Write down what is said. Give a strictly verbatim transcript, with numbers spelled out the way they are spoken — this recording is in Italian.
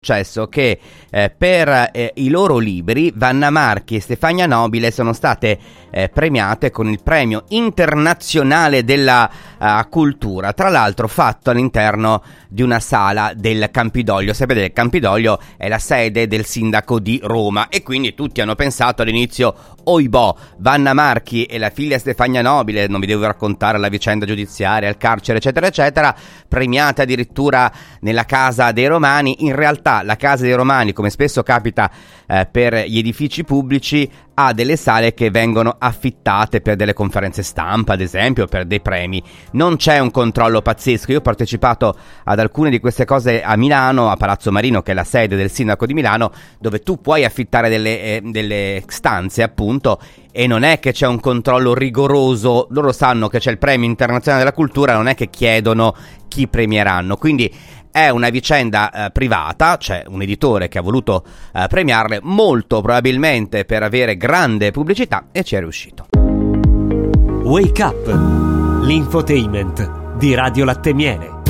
Successo che eh, per eh, i loro libri Vanna Marchi e Stefania Nobile sono state eh, premiate con il premio internazionale della uh, cultura, tra l'altro fatto all'interno di una sala del Campidoglio. Sapete, il Campidoglio è la sede del sindaco di Roma e quindi tutti hanno pensato all'inizio: oibò, Vanna Marchi e la figlia Stefania Nobile, non vi devo raccontare la vicenda giudiziaria, il carcere eccetera eccetera, premiate addirittura nella Casa dei Romani. In realtà la Casa dei Romani, come spesso capita eh, per gli edifici pubblici, ha delle sale che vengono affittate per delle conferenze stampa, ad esempio, per dei premi. Non c'è un controllo pazzesco. Io ho partecipato ad alcune di queste cose a Milano, a Palazzo Marino, che è la sede del sindaco di Milano, dove tu puoi affittare delle, eh, delle stanze, appunto, e non è che c'è un controllo rigoroso. Loro sanno che c'è il premio internazionale della cultura, non è che chiedono chi premieranno, quindi è una vicenda eh, privata. C'è un editore che ha voluto eh, premiarle, molto probabilmente per avere grande pubblicità, e ci è riuscito. Wake Up, l'infotainment di Radio Latte Miele.